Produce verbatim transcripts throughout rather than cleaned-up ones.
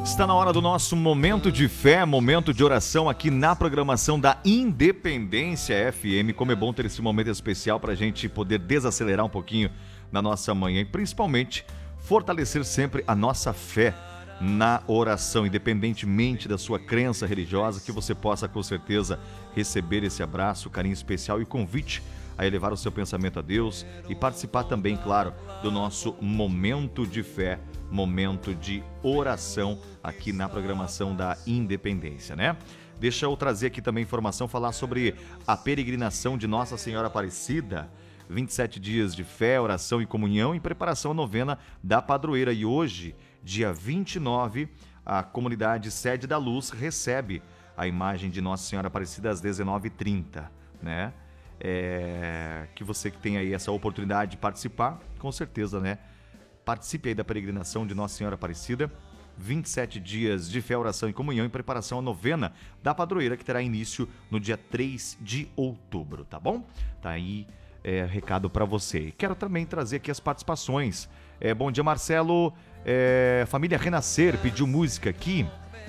Está na hora do nosso momento de fé, momento de oração aqui na programação da Independência F M. Como é bom ter esse momento especial para a gente poder desacelerar um pouquinho na nossa manhã e principalmente fortalecer sempre a nossa fé na oração, independentemente da sua crença religiosa, que você possa com certeza receber esse abraço, carinho especial e convite a elevar o seu pensamento a Deus e participar também, claro, do nosso momento de fé, momento de oração aqui na programação da Independência, né? Deixa eu trazer aqui também informação, falar sobre a peregrinação de Nossa Senhora Aparecida, vinte e sete dias de fé, oração e comunhão em preparação à novena da padroeira. E hoje, dia vinte e nove, a comunidade Sede da Luz recebe a imagem de Nossa Senhora Aparecida às dezenove e trinta, né? É, que você que tem aí essa oportunidade de participar, com certeza, né? Participe aí da peregrinação de Nossa Senhora Aparecida, vinte e sete dias de fé, oração e comunhão em preparação à novena da padroeira, que terá início no dia três de outubro, tá bom? Tá aí é, recado para você. Quero também trazer aqui as participações. É, bom dia, Marcelo. É, família Renascer pediu música aqui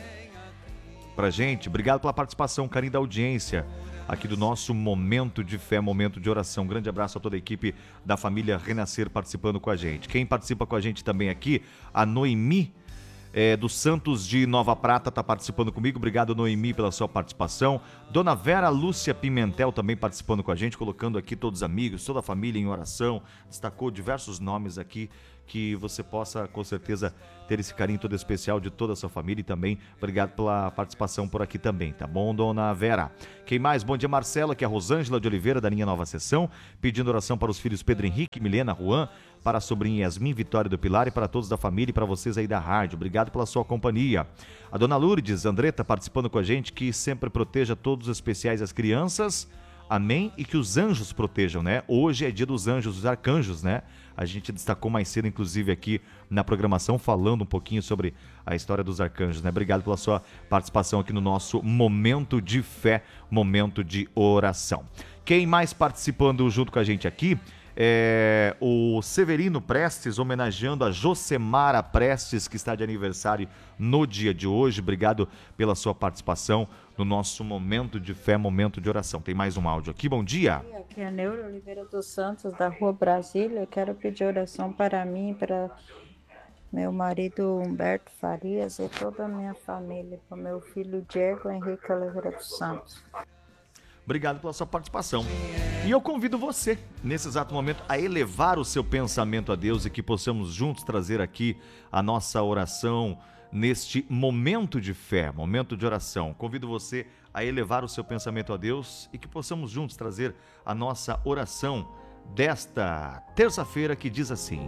pra gente. Obrigado pela participação, carinho da audiência aqui do nosso momento de fé, momento de oração. Um grande abraço a toda a equipe da família Renascer participando com a gente. Quem participa com a gente também aqui, a Noemi é, dos Santos de Nova Prata está participando comigo. Obrigado, Noemi, pela sua participação. Dona Vera Lúcia Pimentel também participando com a gente, colocando aqui todos os amigos, toda a família em oração. Destacou diversos nomes aqui, que você possa, com certeza, ter esse carinho todo especial de toda a sua família e também obrigado pela participação por aqui também, tá bom, Dona Vera? Quem mais? Bom dia, Marcelo, que é a Rosângela de Oliveira, da linha Nova Sessão, pedindo oração para os filhos Pedro Henrique, Milena, Juan, para a sobrinha Yasmin, Vitória do Pilar e para todos da família e para vocês aí da rádio. Obrigado pela sua companhia. A Dona Lourdes Andretta participando com a gente, que sempre proteja todos os especiais as crianças. Amém? E que os anjos protejam, né? Hoje é dia dos anjos, dos arcanjos, né? A gente destacou mais cedo, inclusive, aqui na programação, falando um pouquinho sobre a história dos arcanjos, né? Obrigado pela sua participação aqui no nosso momento de fé, momento de oração. Quem mais participando junto com a gente aqui é o Severino Prestes, homenageando a Josemara Prestes, que está de aniversário no dia de hoje. Obrigado pela sua participação no nosso momento de fé, momento de oração. Tem mais um áudio aqui, bom dia. Aqui é a Neura Oliveira dos Santos, da Rua Brasília. Eu quero pedir oração para mim, para meu marido Humberto Farias e toda a minha família, para meu filho Diego Henrique Oliveira dos Santos. Obrigado pela sua participação. E eu convido você, nesse exato momento, a elevar o seu pensamento a Deus e que possamos juntos trazer aqui a nossa oração neste momento de fé, momento de oração. Convido você a elevar o seu pensamento a Deus e que possamos juntos trazer a nossa oração desta terça-feira, que diz assim: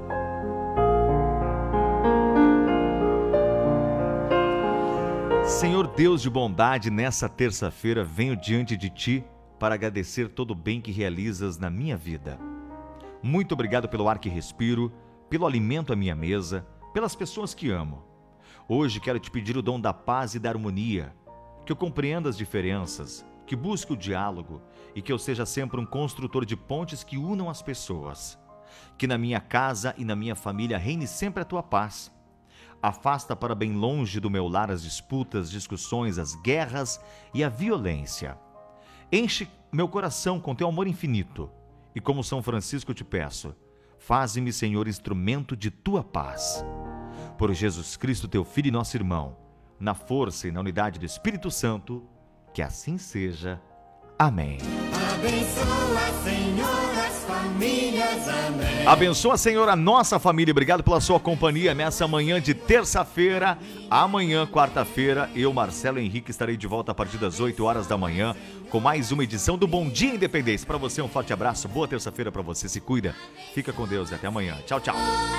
Senhor Deus de bondade, nessa terça-feira venho diante de Ti para agradecer todo o bem que realizas na minha vida. Muito obrigado pelo ar que respiro, pelo alimento à minha mesa, pelas pessoas que amo. Hoje quero Te pedir o dom da paz e da harmonia, que eu compreenda as diferenças, que busque o diálogo e que eu seja sempre um construtor de pontes que unam as pessoas. Que na minha casa e na minha família reine sempre a Tua paz. Afasta para bem longe do meu lar as disputas, discussões, as guerras e a violência. Enche meu coração com Teu amor infinito. E como São Francisco te peço, faze-me, Senhor, instrumento de Tua paz. Por Jesus Cristo, Teu Filho e nosso irmão, na força e na unidade do Espírito Santo, que assim seja. Amém. Abençoa, Senhor, as famílias, amém. Abençoa, Senhor, a nossa família. Obrigado pela sua companhia nessa manhã de terça-feira. Amanhã, quarta-feira, eu, Marcelo Henrique, estarei de volta a partir das oito horas da manhã com mais uma edição do Bom Dia Independência. Para você, um forte abraço, boa terça-feira para você, se cuida, fica com Deus e até amanhã. Tchau, tchau.